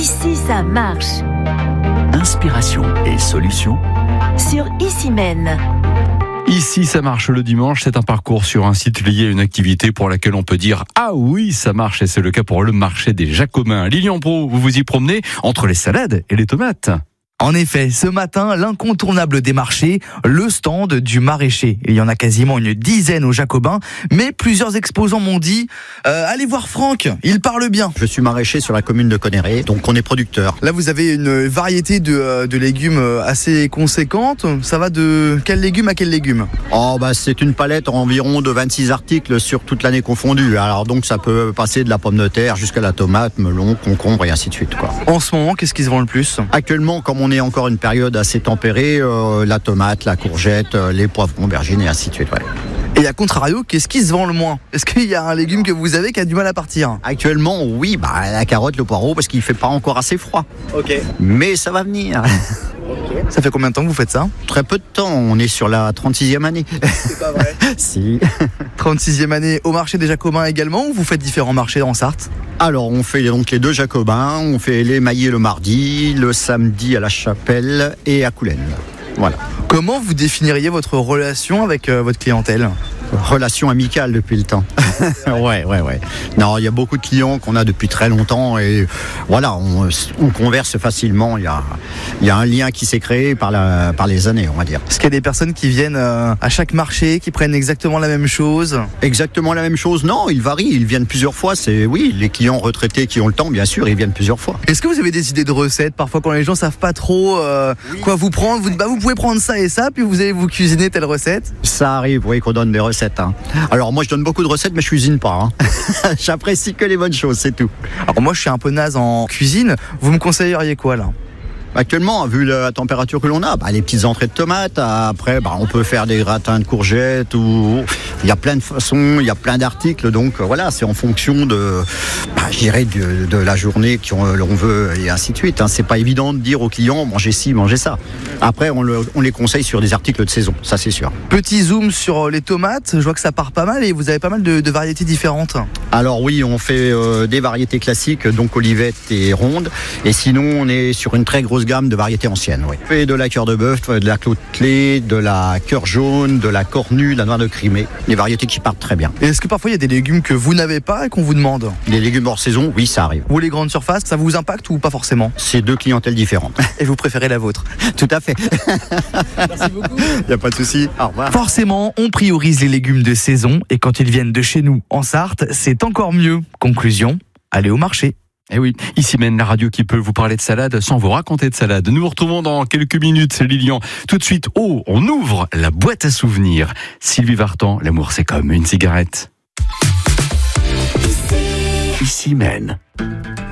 Ici, ça marche. Inspiration et solutions Sur Ici Mène. Ici, ça marche le dimanche. C'est un parcours sur un site lié à une activité pour laquelle on peut dire « Ah oui, ça marche » et c'est le cas pour le marché des Jacobins. Lilian Brault, vous vous y promenez entre les salades et les tomates. En effet, ce matin, l'incontournable des marchés, le stand du maraîcher. Il y en a quasiment une dizaine aux Jacobins, mais plusieurs exposants m'ont dit allez voir Franck, il parle bien. Je suis maraîcher sur la commune de Conneré, donc on est producteur. Là, vous avez une variété de légumes assez conséquente. Ça va de quel légume à quel légume ? C'est une palette environ de 26 articles sur toute l'année confondue. Alors donc ça peut passer de la pomme de terre jusqu'à la tomate, melon, concombre et ainsi de suite, quoi. En ce moment, qu'est-ce qui se vend le plus ? Actuellement, comme on est encore une période assez tempérée, la tomate, la courgette, les poivrons, aubergines et ainsi de suite. Ouais. Et à contrario, qu'est-ce qui se vend le moins ? Est-ce qu'il y a un légume que vous avez qui a du mal à partir ? Actuellement, oui, la carotte, le poireau, parce qu'il fait pas encore assez froid. Ok. Mais ça va venir. Ça fait combien de temps que vous faites ça ? Très peu de temps, on est sur la 36e année. C'est pas vrai. Si. 36e année au marché des Jacobins également, ou vous faites différents marchés en Sarthe ? Alors, on fait donc les deux Jacobins, on fait les Maillets le mardi, le samedi à la Chapelle et à Coulennes. Voilà. Comment vous définiriez votre relation avec votre clientèle ? Relation amicale depuis le temps. Ouais. Non, il y a beaucoup de clients qu'on a depuis très longtemps et voilà, on converse facilement. Il y a un lien qui s'est créé par les années, on va dire. Est-ce qu'il y a des personnes qui viennent à chaque marché, qui prennent exactement la même chose ? Exactement la même chose ? Non, ils varient, ils viennent plusieurs fois. C'est les clients retraités qui ont le temps, bien sûr, ils viennent plusieurs fois. Est-ce que vous avez des idées de recettes parfois quand les gens savent pas trop quoi vous prendre ? Vous pouvez prendre ça et ça, puis vous allez vous cuisiner telle recette ? Ça arrive, oui, qu'on donne des recettes. Alors moi je donne beaucoup de recettes mais je cuisine pas. J'apprécie que les bonnes choses, c'est tout. Alors moi je suis un peu naze en cuisine. Vous me conseilleriez quoi là ? Actuellement, vu la température que l'on a, les petites entrées de tomates, après on peut faire des gratins de courgettes, ou il y a plein de façons, il y a plein d'articles, donc voilà, c'est en fonction de la journée l'on veut et ainsi de suite. C'est pas évident de dire aux clients mangez ci, mangez ça. Après on les conseille sur des articles de saison, ça c'est sûr. Petit zoom sur les tomates, je vois que ça part pas mal et vous avez pas mal de variétés différentes. Alors oui, on fait des variétés classiques, donc olivettes et rondes, et sinon on est sur une très grosse gamme de variétés anciennes. Oui. On fait de la cœur de bœuf, de la clé, de la cœur jaune, de la cornue, de la noix de Crimée, des variétés qui partent très bien. Et est-ce que parfois il y a des légumes que vous n'avez pas et qu'on vous demande ? Les légumes hors saison, oui, ça arrive. Ou les grandes surfaces, ça vous impacte ou pas forcément ? C'est deux clientèles différentes. Et vous préférez la vôtre ? Tout à fait. Merci beaucoup. Il n'y a pas de souci. Au revoir. Forcément, on priorise les légumes de saison et quand ils viennent de chez nous en Sarthe, c'est encore mieux. Conclusion, allez au marché. Eh oui, Ici Mène, la radio qui peut vous parler de salade sans vous raconter de salade. Nous vous retrouvons dans quelques minutes, Lilian. Tout de suite, on ouvre la boîte à souvenirs. Sylvie Vartan, l'amour c'est comme une cigarette. Ici Mène.